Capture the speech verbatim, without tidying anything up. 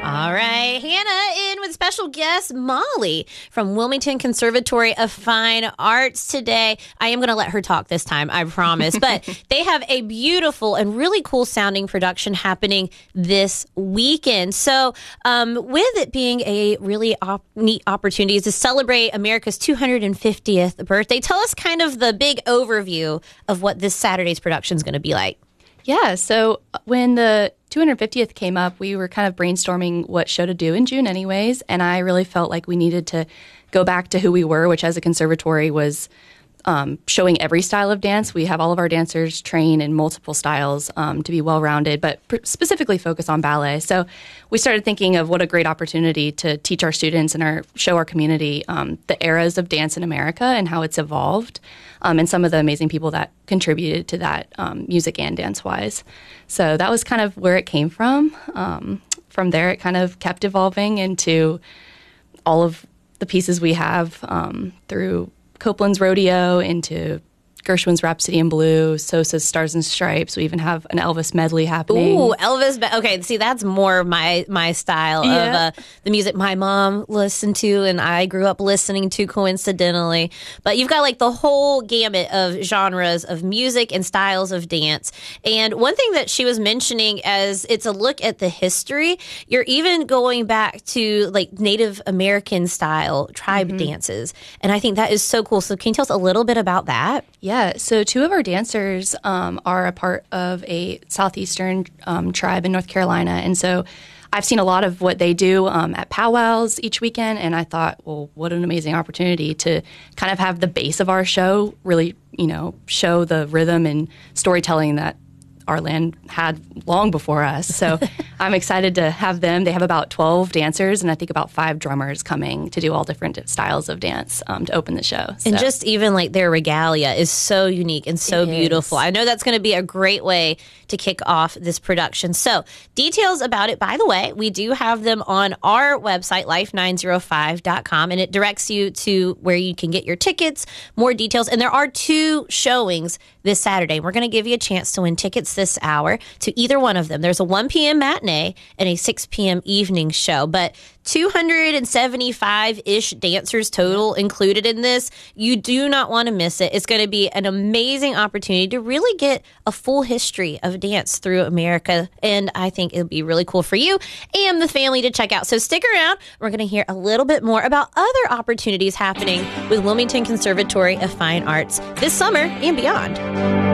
All right, Hannah in with special guest Molly from Wilmington Conservatory of Fine Arts today. I am going to let her talk this time, I promise. But they have a beautiful and really cool sounding production happening this weekend. So um, with it being a really op- neat opportunity to celebrate America's two hundred fiftieth birthday, tell us kind of the big overview of what this Saturday's production is going to be like. Yeah, so when the two hundred fiftieth came up, we were kind of brainstorming what show to do in June anyways, and I really felt like we needed to go back to who we were, which as a conservatory was um, showing every style of dance. We have all of our dancers train in multiple styles um, to be well-rounded, but pr- specifically focus on ballet. So we started thinking of what a great opportunity to teach our students and our show our community um, the eras of dance in America and how it's evolved. Um, and some of the amazing people that contributed to that um, music and dance-wise. So that was kind of where it came from. Um, from there, it kind of kept evolving into all of the pieces we have um, through Copeland's Rodeo, into Gershwin's Rhapsody in Blue, Sosa's Stars and Stripes. We even have an Elvis medley happening. Ooh, Elvis. Be- okay, see, that's more my my style Yeah. of uh, the music my mom listened to and I grew up listening to coincidentally. But you've got like the whole gamut of genres of music and styles of dance. And one thing that she was mentioning as it's a look at the history, you're even going back to like Native American style tribe mm-hmm. dances. And I think that is so cool. So can you tell us a little bit about that? Yeah, so two of our dancers um, are a part of a southeastern um, tribe in North Carolina, and so I've seen a lot of what they do um, at powwows each weekend, and I thought, well, what an amazing opportunity to kind of have the base of our show really, you know, show the rhythm and storytelling that our land had long before us. So I'm excited to have them. They have about twelve dancers and I think about five drummers coming to do all different styles of dance um, to open the show. So. And just even like their regalia is so unique and so It beautiful. is. I know that's going to be a great way to kick off this production. So details about it, by the way, we do have them on our website, life nine oh five dot com, and it directs you to where you can get your tickets, more details. And there are two showings this Saturday. We're going to give you a chance to win tickets this hour to either one of them. There's a one p.m. matinee and a six p.m. evening show, but two hundred seventy-five-ish dancers total included in this. You do not want to miss it. It's going to be an amazing opportunity to really get a full history of dance through America, and I think it'll be really cool for you and the family to check out. So stick around. We're going to hear a little bit more about other opportunities happening with Wilmington Conservatory of Fine Arts this summer and beyond.